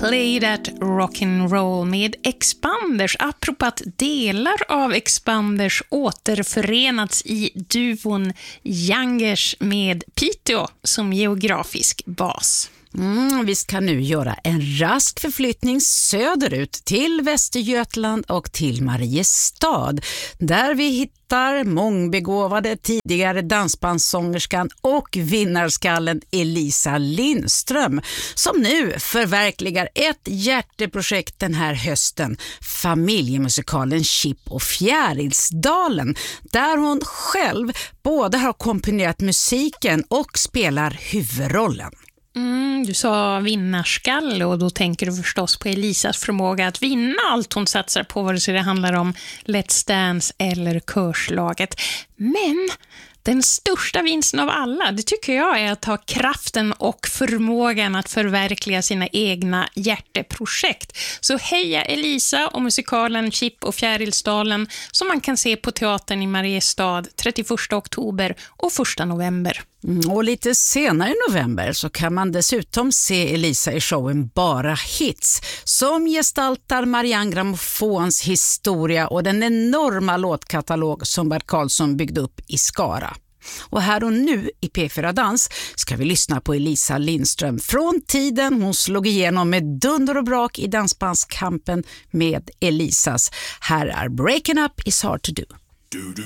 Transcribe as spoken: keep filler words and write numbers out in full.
Play That Rock'n'Roll med Expanders. Apropå att delar av Expanders återförenats i duon Youngers med Piteå som geografisk bas. Mm, vi ska nu göra en rask förflyttning söderut till Västergötland och till Mariestad, där vi hittar mångbegåvade tidigare dansbandssångerskan och vinnarskallen Elisa Lindström, som nu förverkligar ett hjärteprojekt den här hösten, familjemusikalen Chip och Fjärilsdalen, där hon själv både har komponerat musiken och spelar huvudrollen. Mm, du sa vinnarskall och då tänker du förstås på Elisas förmåga att vinna allt hon satsar på, vare sig det handlar om Let's Dance eller körslaget. Men den största vinsten av alla, det tycker jag, är att ha kraften och förmågan att förverkliga sina egna hjärteprojekt. Så heja Elisa och musikalen Chip och Fjärilsdalen som man kan se på teatern i Mariestad trettioförsta oktober och första november. Mm, och lite senare i november så kan man dessutom se Elisa i showen Bara Hits, som gestaltar Marianne Grammofons historia och den enorma låtkatalog som Bert Karlsson byggde upp i Skara. Och här och nu i P fyra Dans ska vi lyssna på Elisa Lindström från tiden hon slog igenom med dunder och brak i dansbandskampen med Elisas. Här är Breaking Up is Hard to Do.